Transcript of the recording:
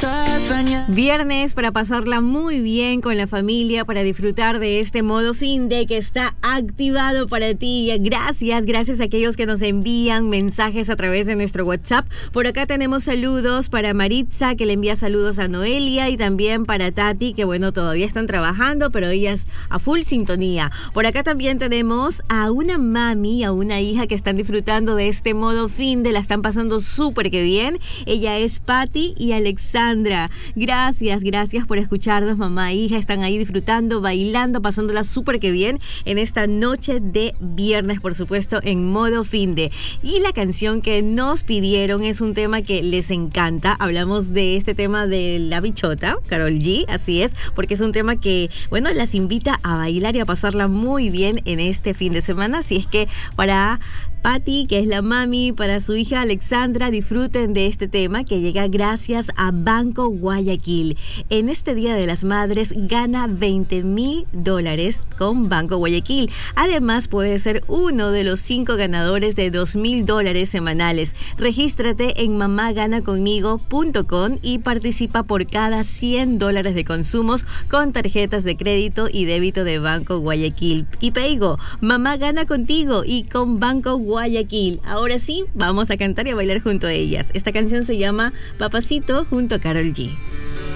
Viernes para pasarla muy bien con la familia, para disfrutar de este modo fin de que está activado para ti. Gracias a aquellos que nos envían mensajes a través de nuestro WhatsApp. Por acá tenemos saludos para Maritza, que le envía saludos a Noelia, y también para Tati, que bueno, todavía están trabajando, pero ellas a full sintonía. Por acá también tenemos a una mami, a una hija que están disfrutando de este modo fin de, la están pasando súper que bien. Ella es Patti y Alexandra. Gracias por escucharnos, mamá e hija. Están ahí disfrutando, bailando, pasándola súper que bien en esta noche de viernes, por supuesto, en modo fin de. Y la canción que nos pidieron es un tema que les encanta. Hablamos de este tema de La Bichota, Karol G, así es, porque es un tema que, bueno, las invita a bailar y a pasarla muy bien en este fin de semana. Así es que para Patti, que es la mami, para su hija Alexandra, disfruten de este tema que llega gracias a Banco Guayaquil. En este Día de las Madres gana $20,000 con Banco Guayaquil. Además, puede ser uno de los 5 ganadores de $2,000 semanales. Regístrate en mamaganaconmigo.com y participa por cada $100 de consumos con tarjetas de crédito y débito de Banco Guayaquil. Y Peigo, mamá gana contigo y con Banco Guayaquil. Ahora sí, vamos a cantar y a bailar junto a ellas. Esta canción se llama Papacito junto a Karol G.